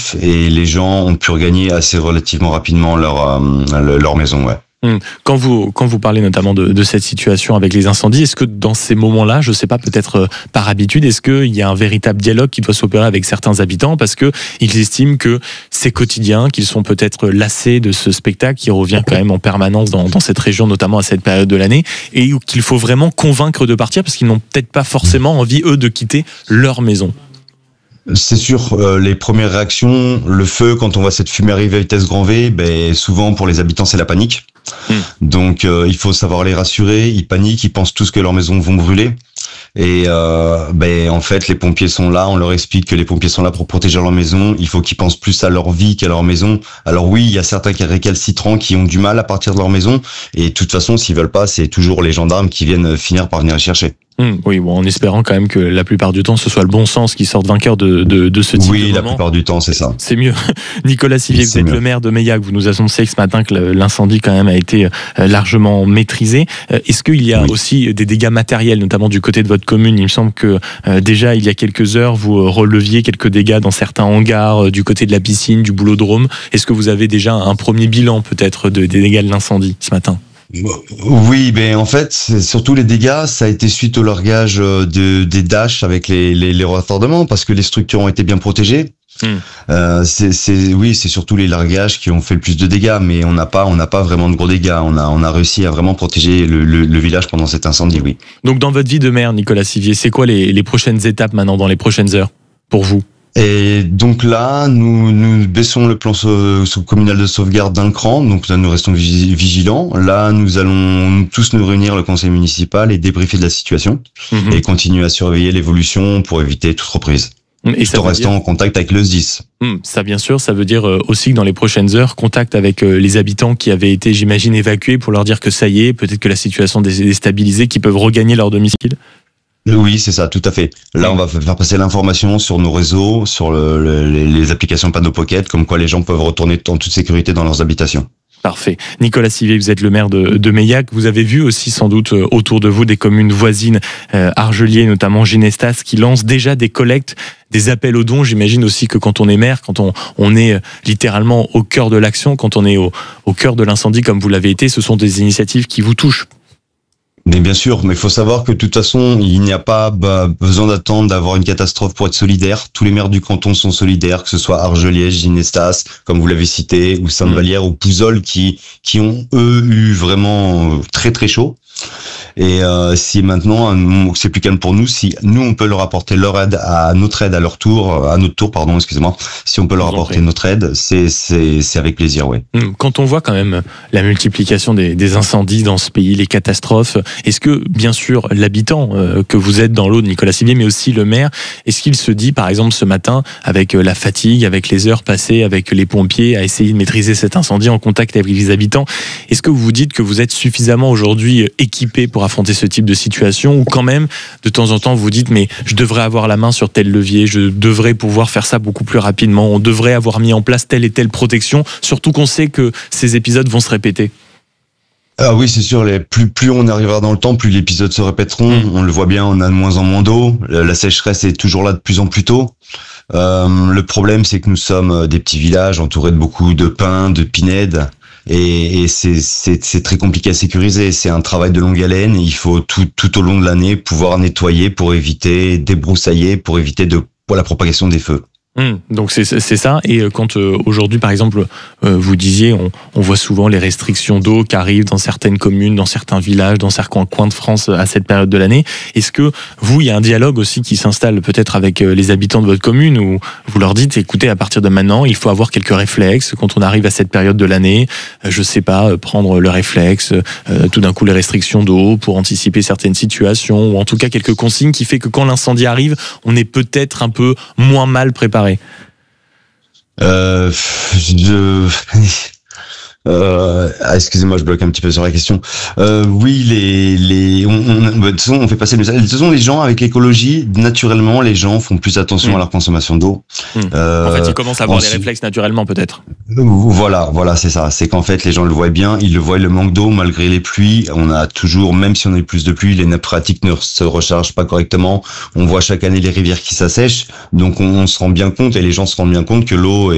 catastrophe et les gens ont pu regagner assez relativement rapidement leur maison. Ouais. Quand vous parlez notamment de cette situation avec les incendies, est-ce que dans ces moments-là, je sais pas, peut-être par habitude, est-ce qu'il y a un véritable dialogue qui doit s'opérer avec certains habitants parce que ils estiment que c'est quotidien, qu'ils sont peut-être lassés de ce spectacle qui revient quand même en permanence dans cette région, notamment à cette période de l'année, et qu'il faut vraiment convaincre de partir parce qu'ils n'ont peut-être pas forcément envie, eux, de quitter leur maison? C'est sûr, les premières réactions, le feu, quand on voit cette fumée arriver à vitesse grand V, souvent pour les habitants c'est la panique. Donc il faut savoir les rassurer, ils paniquent, ils pensent tous que leurs maisons vont brûler. Et en fait les pompiers sont là, on leur explique que les pompiers sont là pour protéger leur maison, il faut qu'ils pensent plus à leur vie qu'à leur maison. Alors oui, il y a certains qui récalcitrants qui ont du mal à partir de leur maison, et de toute façon s'ils veulent pas, c'est toujours les gendarmes qui viennent finir par venir les chercher. Oui, bon, en espérant quand même que la plupart du temps ce soit le bon sens qui sorte vainqueur de ce type de moment. Oui, la plupart du temps c'est ça. C'est mieux. Nicolas Sivier, vous êtes le maire de Meillac, vous nous annoncez ce matin que l'incendie quand même a été largement maîtrisé. Est-ce qu'il y a aussi des dégâts matériels, notamment du côté de votre commune? Il me semble que déjà il y a quelques heures vous releviez quelques dégâts dans certains hangars du côté de la piscine, du boulodrome. Est-ce que vous avez déjà un premier bilan peut-être des dégâts de l'incendie ce matin? Oui, en fait, c'est surtout les dégâts, ça a été suite au largage des dashs avec les retardements, parce que les structures ont été bien protégées. C'est surtout les largages qui ont fait le plus de dégâts, mais on n'a pas vraiment de gros dégâts. On a réussi à vraiment protéger le village pendant cet incendie, oui. Donc dans votre vie de maire, Nicolas Sivier, c'est quoi les prochaines étapes maintenant, dans les prochaines heures, pour vous? Et donc là, nous baissons le plan communal de sauvegarde d'un cran, donc là nous restons vigilants. Là, nous allons tous nous réunir, le conseil municipal, et débriefer de la situation, et continuer à surveiller l'évolution pour éviter toute reprise. Et tout en restant en contact avec le SDIS. Ça, bien sûr, ça veut dire aussi que dans les prochaines heures, contact avec les habitants qui avaient été, j'imagine, évacués, pour leur dire que ça y est, peut-être que la situation est déstabilisée, qu'ils peuvent regagner leur domicile. Oui, c'est ça, tout à fait. Là, on va faire passer l'information sur nos réseaux, sur les applications Panneau Pocket, comme quoi les gens peuvent retourner en toute sécurité dans leurs habitations. Parfait. Nicolas Sivier, vous êtes le maire de Meillac. Vous avez vu aussi sans doute autour de vous des communes voisines, Argelier, notamment Ginestas, qui lancent déjà des collectes, des appels aux dons. J'imagine aussi que quand on est maire, quand on est littéralement au cœur de l'action, quand on est au cœur de l'incendie comme vous l'avez été, ce sont des initiatives qui vous touchent. Mais bien sûr, mais il faut savoir que de toute façon, il n'y a pas besoin d'attendre d'avoir une catastrophe pour être solidaire. Tous les maires du canton sont solidaires, que ce soit Argelier, Ginestas, comme vous l'avez cité, ou Sainte-Vallière, ou Pouzol, qui ont, eux, eu vraiment très très chaud. Et si maintenant, c'est plus calme pour nous, si nous on peut leur apporter leur aide à notre tour, excusez-moi, si on peut leur apporter notre aide, c'est avec plaisir, oui. Quand on voit quand même la multiplication des incendies dans ce pays, les catastrophes, est-ce que, bien sûr, l'habitant que vous êtes dans l'eau de Nicolas Sivier, mais aussi le maire, est-ce qu'il se dit, par exemple, ce matin, avec la fatigue, avec les heures passées, avec les pompiers, à essayer de maîtriser cet incendie en contact avec les habitants, est-ce que vous vous dites que vous êtes suffisamment aujourd'hui équipé pour affronter ce type de situation, ou quand même, de temps en temps, vous dites, mais je devrais avoir la main sur tel levier, je devrais pouvoir faire ça beaucoup plus rapidement, on devrait avoir mis en place telle et telle protection, surtout qu'on sait que ces épisodes vont se répéter? Ah oui, c'est sûr, plus on arrivera dans le temps, plus les épisodes se répéteront. On le voit bien, on a de moins en moins d'eau, la sécheresse est toujours là de plus en plus tôt. Le problème, c'est que nous sommes des petits villages entourés de beaucoup de pins, de pinèdes, et c'est très compliqué à sécuriser. C'est un travail de longue haleine, et il faut tout au long de l'année pouvoir nettoyer pour éviter, débroussailler, pour éviter la propagation des feux. Donc c'est ça. Et quand aujourd'hui, par exemple, vous disiez, on voit souvent les restrictions d'eau qui arrivent dans certaines communes, dans certains villages, dans certains coins de France à cette période de l'année. Est-ce que il y a un dialogue aussi qui s'installe peut-être avec les habitants de votre commune, où vous leur dites, écoutez, à partir de maintenant, il faut avoir quelques réflexes quand on arrive à cette période de l'année. Je sais pas, prendre le réflexe, tout d'un coup les restrictions d'eau pour anticiper certaines situations, ou en tout cas quelques consignes qui fait que quand l'incendie arrive, on est peut-être un peu moins mal préparé. Excusez-moi, je bloque un petit peu sur la question. Oui, de toute façon, on fait passer le message. De toute façon, les gens, avec l'écologie, naturellement, les gens font plus attention à leur consommation d'eau. En fait, ils commencent à avoir les réflexes naturellement, peut-être. Voilà, c'est ça. C'est qu'en fait, les gens le voient bien, ils le voient, le manque d'eau, malgré les pluies. On a toujours, même si on a plus de pluie, les nappes phréatiques ne se rechargent pas correctement. On voit chaque année les rivières qui s'assèchent. Donc, on se rend bien compte, et les gens se rendent bien compte que l'eau